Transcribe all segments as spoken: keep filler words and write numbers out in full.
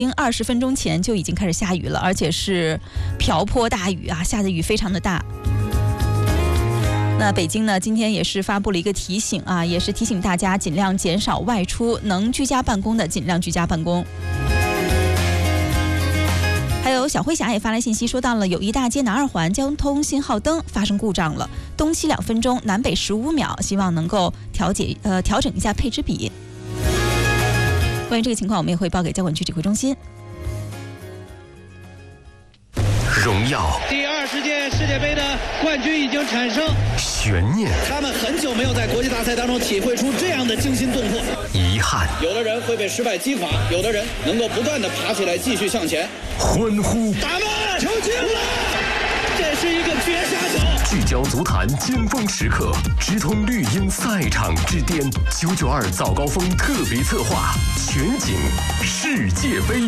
二十分钟前就已经开始下雨了，而且是瓢泼大雨啊，下的雨非常的大。那北京呢，今天也是发布了一个提醒啊，也是提醒大家尽量减少外出，能居家办公的尽量居家办公。还有小灰侠也发来信息，说到了友谊大街南二环交通信号灯发生故障了，东西两分钟，南北十五秒，希望能够调节呃调整一下配置比。关于这个情况，我们也会报给交管局指挥中心。 荣耀， 第二十届世界杯的冠军已经产生。 悬念， 他们很久没有在国际大赛当中体会出这样的惊心动魄。 遗憾， 有的人会被失败击垮，有的人能够不断的爬起来继续向前。 欢呼， 打门，球进了！这是一个绝杀球。 聚焦足坛尖峰时刻，直通绿茵赛场之巅。九九二早高峰特别策划，全景世界杯。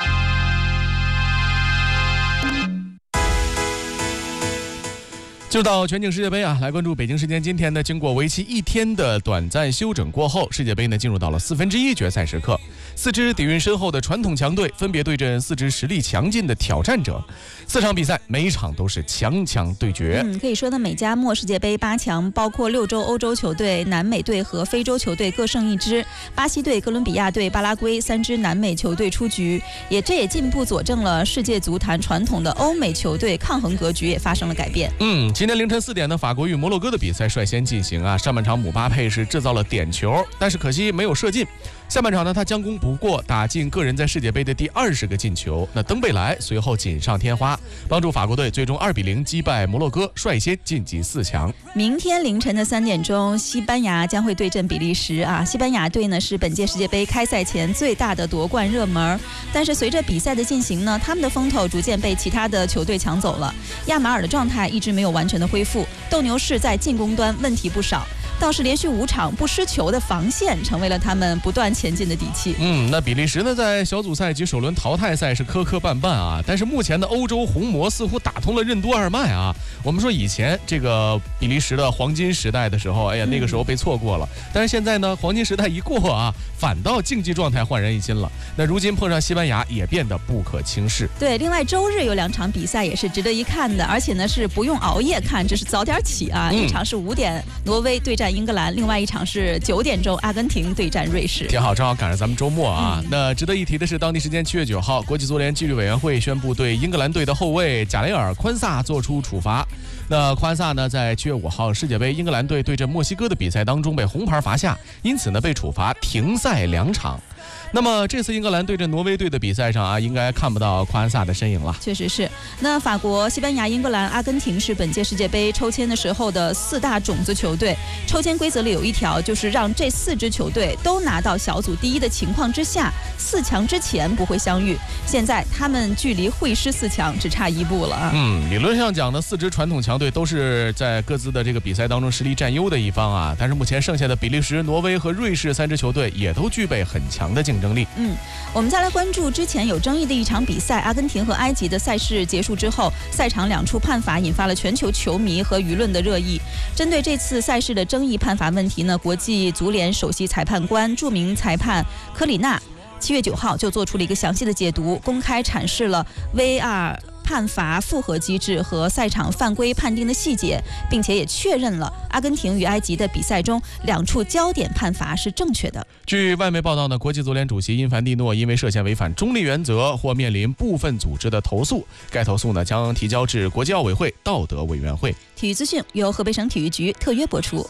就到全景世界杯啊，来关注北京时间今天呢，经过为期一天的短暂休整过后，世界杯呢进入到了四分之一决赛时刻。四支底蕴深厚的传统强队分别对阵四支实力强劲的挑战者。四场比赛每一场都是强强对决。 嗯，可以说呢，美加墨世界杯八强包括六州欧洲球队、南美队和非洲球队各胜一支，巴西队、哥伦比亚队、巴拉圭三支南美球队出局，也这也进一步佐证了世界足坛传统的欧美球队抗衡格局也发生了改变。 嗯。今天凌晨四点呢，法国与摩洛哥的比赛率先进行啊。上半场姆巴佩是制造了点球，但是可惜没有射进。下半场呢，他将功补过，打进个人在世界杯的第二十个进球。那登贝莱随后锦上添花，帮助法国队最终二比零击败摩洛哥，率先晋级四强。 明天凌晨的三点钟，西班牙将会对阵比利时啊。西班牙队呢是本届世界杯开赛前最大的夺冠热门，但是随着比赛的进行呢，他们的风头逐渐被其他的球队抢走了。亚马尔的状态一直没有完全的恢复，斗牛士在进攻端问题不少。倒是连续五场不失球的防线成为了他们不断前进的底气。 嗯，那比利时呢，在小组赛及首轮淘汰赛是磕磕绊绊啊，但是目前的欧洲红魔似乎打通了任督二脉啊。我们说以前这个比利时的黄金时代的时候，哎呀，那个时候被错过了，但是现在呢，黄金时代一过啊，反倒竞技状态焕然一新了。那如今碰上西班牙，也变得不可轻视。 对，另外周日有两场比赛也是值得一看的，而且呢是不用熬夜看，只是早点起啊。嗯、一场是五点，挪威对战英格兰，另外一场是九点钟，阿根廷对战瑞士。 挺好，正好赶上咱们周末啊。嗯、那值得一提的是，当地时间七月九号，国际足联纪律委员会宣布对英格兰队的后卫贾雷尔·宽萨做出处罚。那宽萨呢，在七月五号世界杯英格兰队对阵墨西哥的比赛当中被红牌罚下，因此呢被处罚停赛两场。那么这次英格兰对阵挪威队的比赛上啊，应该看不到夸安萨的身影了。 确实是。那法国、西班牙、英格兰、阿根廷是本届世界杯抽签的时候的四大种子球队。抽签规则里有一条，就是让这四支球队都拿到小组第一的情况之下，四强之前不会相遇。现在他们距离会师四强只差一步了啊。 嗯，理论上讲呢，四支传统强队都是在各自的这个比赛当中实力占优的一方啊。但是目前剩下的比利时、挪威和瑞士三支球队也都具备很强的竞争力。 嗯，我们再来关注之前有争议的一场比赛，阿根廷和埃及的赛事结束之后，赛场两处判罚引发了全球球迷和舆论的热议。针对这次赛事的争议判罚问题呢，国际足联首席裁判官、著名裁判科里纳七月九号就做出了一个详细的解读，公开阐释了 V R判罚复核机制和赛场犯规判定的细节，并且也确认了阿根廷与埃及的比赛中两处焦点判罚是正确的。 据外媒报道呢，国际足联主席因凡蒂诺因为涉嫌违反中立原则，或面临部分组织的投诉，该投诉呢将提交至国际奥委会道德委员会。 体育资讯由河北省体育局特约播出。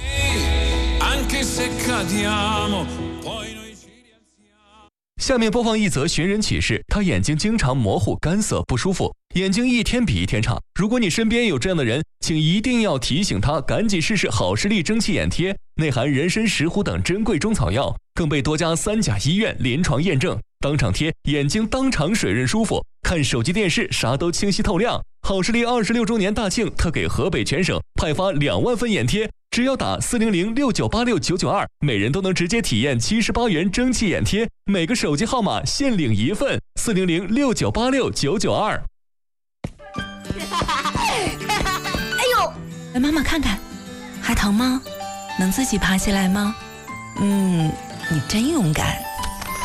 下面播放一则寻人启事，他眼睛经常模糊、干涩、不舒服，眼睛一天比一天差。如果你身边有这样的人，请一定要提醒他赶紧试试好视力蒸汽眼贴，内含人参、石斛等珍贵中草药，更被多家三甲医院临床验证，当场贴眼睛当场水润舒服，看手机电视啥都清晰透亮。好视力二十六周年大庆特给河北全省派发两万份眼贴，只要打四零零六九八六九九二，每人都能直接体验七十八元蒸汽眼贴，每个手机号码限领一份，四零零六九八六九九二。 哎呦，来妈妈看看，还疼吗？能自己爬起来吗？嗯，你真勇敢。